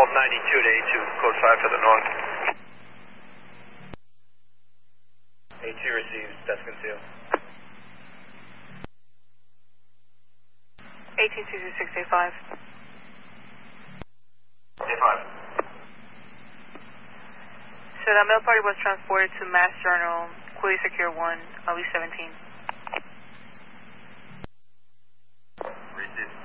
92 to A2, code 5 to the north. A2 receives, desk concealed. 1826 A5. A5. So that mail party was transported to Mass Journal, Quilly Secure 1, Ali 17. Received.